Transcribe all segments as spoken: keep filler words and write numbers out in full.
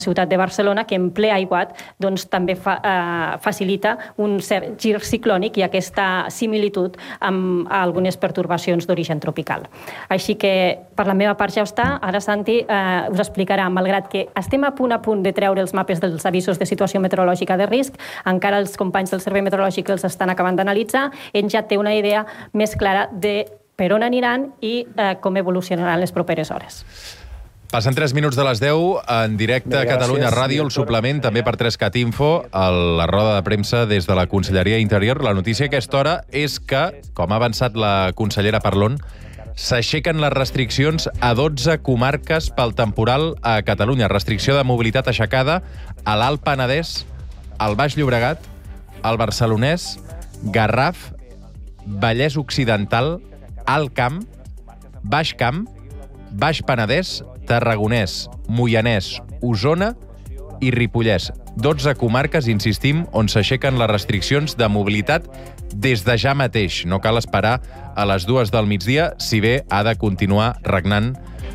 ciutat de Barcelona, que en ple aiguat doncs, també fa, eh, facilita un cert gir ciclònic i aquesta similitud amb algunes pertorbacions d'origen tropical. Així que per la meva part ja està. Ara Santi eh, us explicarà, malgrat que estem a punt a punt de treure els mapes dels avisos de situació meteorològica de risc, encara els companys del Servei Meteorològic els estan acabant d'analitzar, ell ja té una idea més clara de per on aniran i eh, com evolucionaran les properes hores. Passen tres minuts de les deu, en directe a Catalunya Ràdio, el suplement també per tres cat info, a la roda de premsa des de la Conselleria d'Interior. La notícia a aquesta hora és que, com ha avançat la consellera Parlon, s'aixequen les restriccions a dotze comarques pel temporal a Catalunya. Restricció de mobilitat aixecada a l'Alt Penedès, al Baix Llobregat, al Barcelonès, Garraf, Vallès Occidental, Alt Camp, Baix Camp, Baix Penedès, Tarragonès, Moianès, Osona i Ripollès. dotze comarques, insistim, on s'aixequen les restriccions de mobilitat des de ja mateix. No cal esperar a les dues del migdia, si bé ha de continuar regnant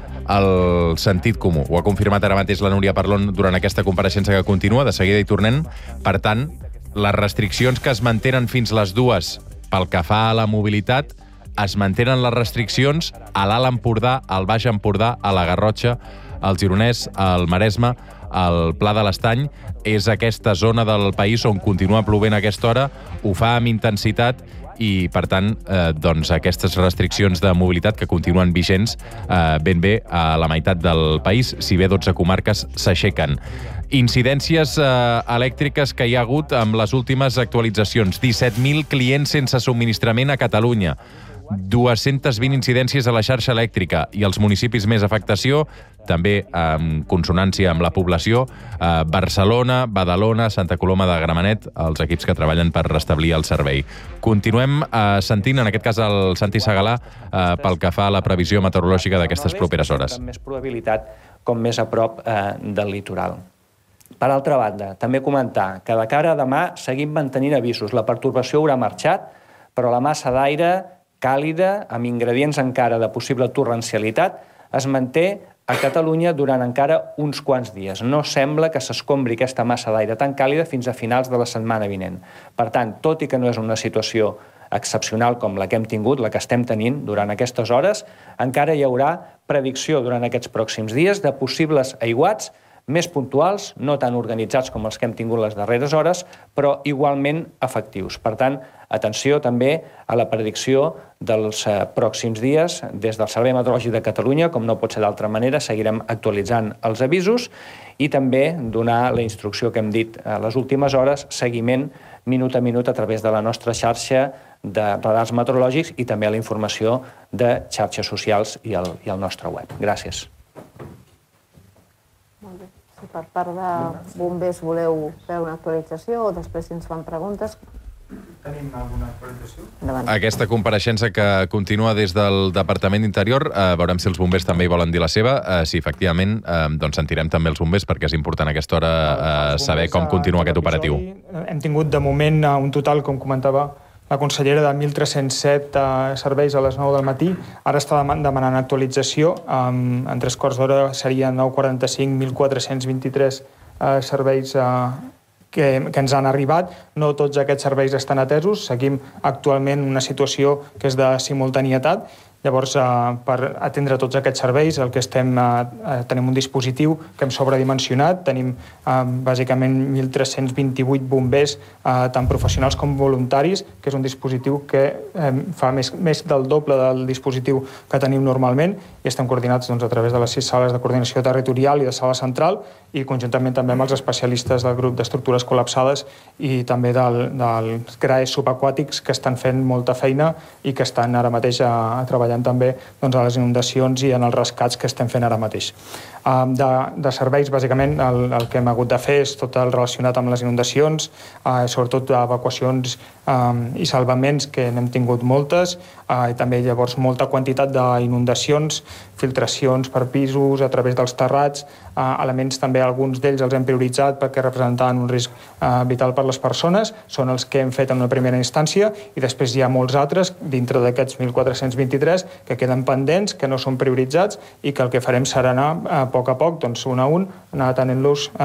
el sentit comú. Ho ha confirmat ara mateix la Núria Parlon durant aquesta compareixença que continua. De seguida hi tornem. Per tant, les restriccions que es mantenen fins les dues pel que fa a la mobilitat, es mantenen les restriccions a l'Alt Empordà, al Baix Empordà, a la Garrotxa, al Gironès, al Maresme, al Pla de l'Estany. És aquesta zona del país on continua plovent a aquesta hora, ho fa amb intensitat i, per tant, eh, doncs aquestes restriccions de mobilitat que continuen vigents eh, ben bé a la meitat del país, si bé dotze comarques s'aixequen. Incidències eh, elèctriques que hi ha hagut amb les últimes actualitzacions. disset mil clients sense subministrament a Catalunya. dues-centes vint incidències a la xarxa elèctrica i els municipis més afectació, també en consonància amb la població, eh, Barcelona, Badalona, Santa Coloma de Gramenet, els equips que treballen per restablir el servei. Continuem eh, sentint, en aquest cas, el Santi Segalà, eh, pel que fa a la previsió meteorològica d'aquestes properes hores. Amb més probabilitat, com més a prop eh, del litoral. Per altra banda, també comentar que de cara a demà seguim mantenint avisos. La pertorbació haurà marxat, però la massa d'aire càlida, amb ingredients encara de possible torrencialitat, es manté a Catalunya durant encara uns quants dies. No sembla que s'escombri aquesta massa d'aire tan càlida fins a finals de la setmana vinent. Per tant, tot i que no és una situació excepcional com la que hem tingut, la que estem tenint durant aquestes hores, encara hi haurà predicció durant aquests pròxims dies de possibles aiguats més puntuals, no tan organitzats com els que hem tingut les darreres hores, però igualment efectius. Per tant, atenció també a la predicció dels eh, pròxims dies. Des del Servei Meteorològic de Catalunya, com no pot ser d'altra manera, seguirem actualitzant els avisos i també donar la instrucció que hem dit a les últimes hores, seguiment minut a minut a través de la nostra xarxa de radars meteorològics i també la informació de xarxes socials i el, i el nostre web. Gràcies. Molt bé. Si per part de bombers voleu fer una actualització o després si ens fan preguntes... Tenim alguna actualització? Endavant. Aquesta compareixença que continua des del Departament d'Interior, eh, veurem si els bombers també hi volen dir la seva. Eh, sí, efectivament, eh, doncs sentirem també els bombers perquè és important a aquesta hora eh, saber com continua aquest operatiu. Hem tingut de moment un total, com comentava la consellera, de mil tres-cents set uh, serveis a les nou del matí. Ara està demanant actualització. Um, en tres quarts d'hora serien nou quaranta-cinc, mil quatre-cents vint-i-tres uh, serveis uh, que, que ens han arribat. No tots aquests serveis estan atesos. Seguim actualment una situació que és de simultanietat. Llavors, uh, per atendre tots aquests serveis, el que estem, uh, tenim un dispositiu que hem sobredimensionat. Tenim uh, bàsicament mil tres-cents vint-i-vuit bombers, uh, tant professionals com voluntaris, que és un dispositiu que eh, fa més, més del doble del dispositiu que tenim normalment, i estem coordinats doncs, a través de les sis sales de coordinació territorial i de sala central, i conjuntament també amb els especialistes del grup d'estructures col·lapsades i també del, dels C R A E subaquàtics, que estan fent molta feina i que estan ara mateix a, a treballar també doncs, a les inundacions i en els rescats que estem fent ara mateix. De, de serveis, bàsicament, el, el que hem hagut de fer és tot el relacionat amb les inundacions, eh, sobretot evacuacions eh, i salvaments, que n'hem tingut moltes, eh, i també llavors molta quantitat d'inundacions, filtracions per pisos a través dels terrats, elements també, alguns d'ells els hem prioritzat perquè representaven un risc vital per les persones, són els que hem fet en una primera instància, i després hi ha molts altres, dintre d'aquests mil quatre-cents vint-i-tres, que queden pendents, que no són prioritzats, i que el que farem serà anar a poc a poc, doncs un a un, anar atenent-los